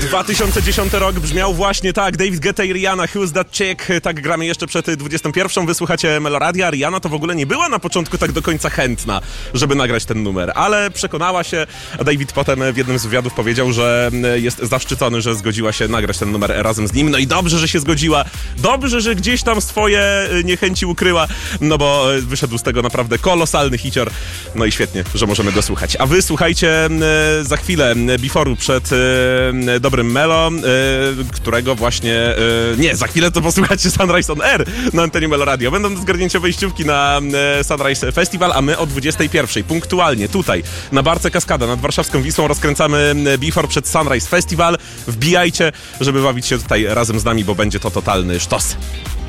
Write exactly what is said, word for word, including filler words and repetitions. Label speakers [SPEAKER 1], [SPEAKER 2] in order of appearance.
[SPEAKER 1] dwa tysiące dziesiąty rok brzmiał właśnie tak. David Guetta i Rihanna, Who's That Chick? Tak gramy jeszcze przed dwudziestą pierwszą. Wysłuchacie Meloradia. Rihanna to w ogóle nie była na początku tak do końca chętna, żeby nagrać ten numer, ale przekonała się, a David potem w jednym z wywiadów powiedział, że jest zaszczycony, że zgodziła się nagrać ten numer razem z nim. No i dobrze, że się zgodziła. Dobrze, że gdzieś tam swoje niechęci ukryła, no bo wyszedł z tego naprawdę kolosalny hicior. No i świetnie, że możemy go słuchać. A wy słuchajcie za chwilę Before'u przed dobrym Melo, którego właśnie... Nie, za chwilę to posłuchacie Sunrise on Air na antenie Meloradio. Będą do zgarnięcia wejściówki na Sunrise Festival, a my o dwudziestej pierwszej punktualnie tutaj na Barce Kaskada nad warszawską Wisłą rozkręcamy Before przed Sunrise Festival. Wbijajcie, żeby bawić się tutaj razem z nami, bo będzie to totalny sztos.